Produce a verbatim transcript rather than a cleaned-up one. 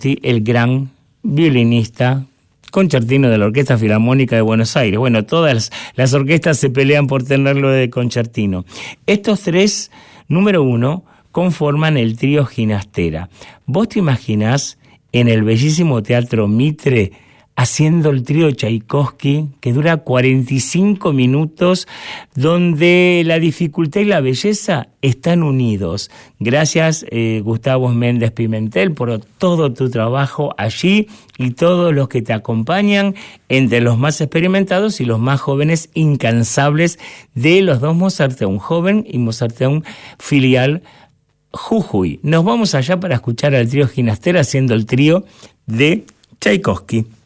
Sí, el gran violinista concertino de la Orquesta Filarmónica de Buenos Aires. Bueno, todas las, las orquestas se pelean por tenerlo de concertino. Estos tres, número uno, conforman el trío Ginastera. ¿Vos te imaginás en el bellísimo Teatro Mitre haciendo el trío Tchaikovsky, que dura cuarenta y cinco minutos, donde la dificultad y la belleza están unidos? Gracias, eh, Gustavo Méndez Pimentel, por todo tu trabajo allí y todos los que te acompañan, entre los más experimentados y los más jóvenes, incansables de los dos Mozarteum joven y Mozarteum filial Jujuy. Nos vamos allá para escuchar al trío Ginastera haciendo el trío de Tchaikovsky.